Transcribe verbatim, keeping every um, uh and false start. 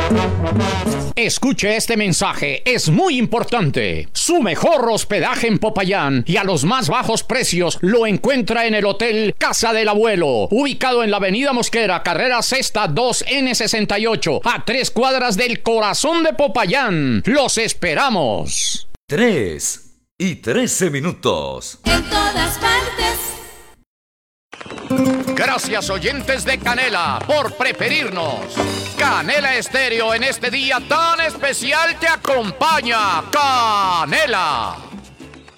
Escuche este mensaje, es muy importante. Su mejor hospedaje en Popayán y a los más bajos precios lo encuentra en el Hotel Casa del Abuelo, ubicado en la Avenida Mosquera, carrera sexta dos ene sesenta y ocho, a tres cuadras del corazón de Popayán. ¡Los esperamos! Tres y trece minutos. En todas partes. Gracias, oyentes de Canela, por preferirnos. Canela Estéreo en este día tan especial te acompaña. Canela.